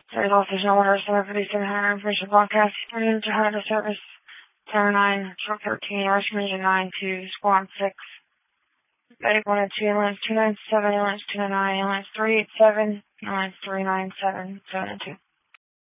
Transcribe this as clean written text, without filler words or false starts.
There's also no orders for 3700 information broadcast. Turn to Hunter service. Tower 9, Short 13, Russian Region 9 to Squad 6. Medic 102, ambulance 297, ambulance 299, ambulance 387, ambulance 397, 702.